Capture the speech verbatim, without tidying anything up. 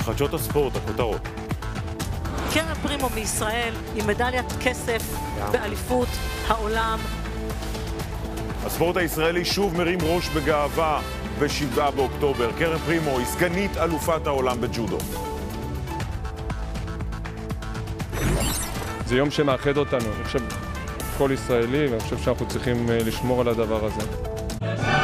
חדשות הספורט, הכותרות. קרן פרימו מישראל עם מדליית כסף באליפות העולם. הספורט הישראלי שוב מרים ראש בגאווה בשבעה באוקטובר. קרן פרימו היא סגנית אלופת העולם בג'ודו. זה יום שמאחד אותנו, אני חושב כל ישראלי, ואני חושב שאנחנו צריכים לשמור על הדבר הזה.